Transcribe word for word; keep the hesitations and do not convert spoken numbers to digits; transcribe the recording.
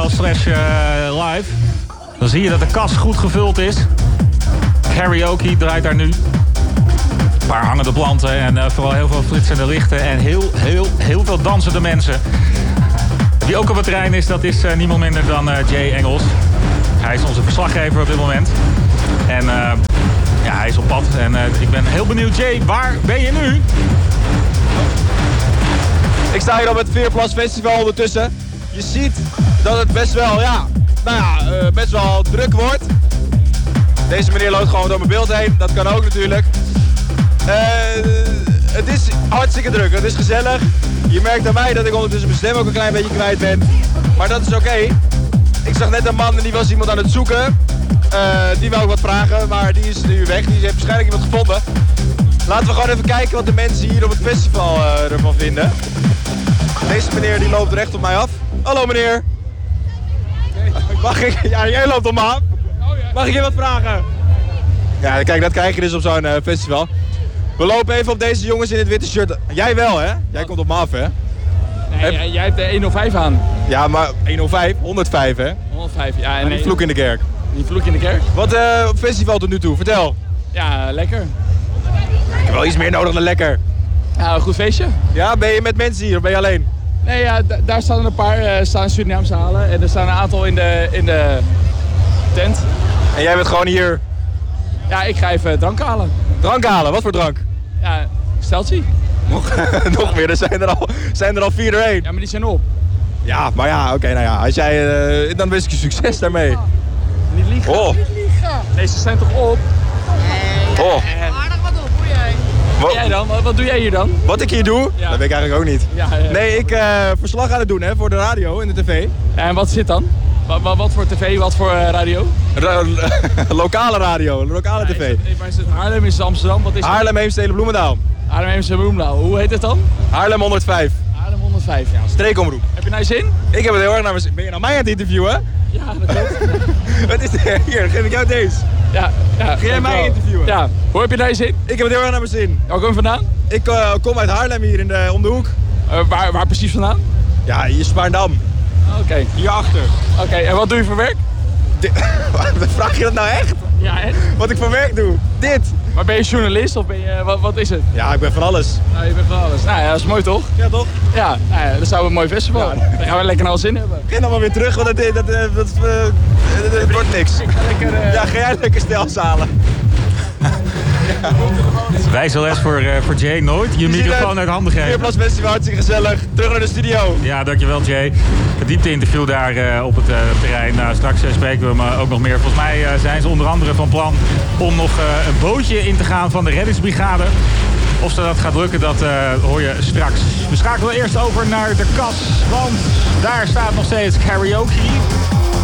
slash uh, live. Dan zie je dat de kas goed gevuld is. Karaoke draait daar nu. Een paar hangende planten en uh, vooral heel veel flitsende lichten. En heel, heel, heel veel dansende mensen. Wie ook op het terrein is, dat is uh, niemand minder dan uh, Jay Engels. Hij is onze verslaggever op dit moment. En uh, ja, hij is op pad. En uh, ik ben heel benieuwd, Jay, waar ben je nu? Ik sta hier op het Veerplas Festival ondertussen. Je ziet dat het best wel, ja, nou ja, uh, best wel druk wordt. Deze meneer loopt gewoon door mijn beeld heen. Dat kan ook natuurlijk. Uh, het is hartstikke druk. Het is gezellig. Je merkt aan mij dat ik ondertussen mijn stem ook een klein beetje kwijt ben. Maar dat is oké. Okay. Ik zag net een man en die was iemand aan het zoeken. Uh, die wou ik wat vragen, maar die is nu weg. Die heeft waarschijnlijk iemand gevonden. Laten we gewoon even kijken wat de mensen hier op het festival uh, ervan vinden. Deze meneer die loopt recht op mij af. Hallo meneer. Mag ik? Ja, jij loopt op me af. Mag ik je wat vragen? Ja, kijk, dat krijg je dus op zo'n uh, festival. We lopen even op deze jongens in het witte shirt. Jij wel, hè? Jij komt op me af, hè? Nee, Heb... jij hebt de honderdvijf aan. Ja, maar honderdvijf, honderdvijf, hè? honderdvijf, ja. En die nee, vloek in de kerk. Die vloek in de kerk? Wat uh, op festival tot nu toe? Vertel. Ja, lekker. Ik heb wel iets meer nodig dan lekker. Ja, een goed feestje. Ja, ben je met mensen hier of ben je alleen? Nee, ja, d- daar staan er een paar uh, staan Surinaamse halen en er staan een aantal in de, in de tent. En jij bent gewoon hier? Ja, ik ga even drank halen. Drank halen? Wat voor drank? Ja, steltje. Nog, nog meer, er zijn er, al, zijn er al vier doorheen. Ja, maar die zijn op. Ja, maar ja, oké, okay, nou ja, als jij, uh, dan wens ik je succes daarmee. Niet liegen. Oh. Niet liegen. Nee, ze zijn toch op? Nee, oh. Aardig wat op, hoe jij? Wat jij dan? Wat, wat doe jij hier dan? Wat ik hier doe? Ja. Dat weet ik eigenlijk ook niet. Ja, ja. Nee, ik uh, verslag aan het doen hè, voor de radio en de tv. Ja, en wat zit dan? Wat, wat, wat voor tv, wat voor uh, radio? Ra lokale radio, lokale ja, tv. Is het, maar is het Haarlem, is het Amsterdam? Wat is het? Haarlem, Heemstede, Bloemendaal. Haarlem, Heemstede, Bloemendaal. Hoe heet het dan? Haarlem honderdvijf. Haarlem honderdvijf, ja. Streekomroep. Heb je nou zin? Ik heb het heel erg naar mijn zin. Ben je nou mij aan het interviewen? Ja, dat klopt. Wat is dit? Hier, dan geef ik jou deze. Ja, ja. Ga jij mij interviewen? Ja. Hoe heb je nou zin? Ik heb het heel erg naar mijn zin. Waar kom je vandaan? Ik uh, kom uit Haarlem hier in de, om de hoek. Uh, waar, waar precies vandaan? Ja, hier Spaarndam. Oké. Okay. Hierachter. Oké, okay, en wat doe je voor werk? Vraag je dat nou echt? Ja, echt? Wat ik voor werk doe? Dit. Maar ben je journalist of ben je, wat, wat is het? Ja, ik ben van alles. Nou, je bent van alles. Nou ja, dat is mooi toch? Ja, toch? Ja, nou ja, dat zou een mooi festival. Ja, dan gaan we lekker naar zin hebben. Begin dan maar weer terug, want dat, dat, dat, dat, dat, dat, dat wordt niks. Ik ga lekker, uh... Ja, ga jij lekker stels halen. Ja. Wijsles voor, uh, voor Jay, nooit je, je microfoon uit handen geven. Veerplas Festival, hartstikke gezellig. Terug naar de studio. Ja, dankjewel Jay. Het diepte-interview daar uh, op het uh, terrein. Nou, straks uh, spreken we hem uh, ook nog meer. Volgens mij uh, zijn ze onder andere van plan om nog uh, een bootje in te gaan van de reddingsbrigade. Of ze dat gaat lukken, dat uh, hoor je straks. We schakelen eerst over naar de kas, want daar staat nog steeds karaoke.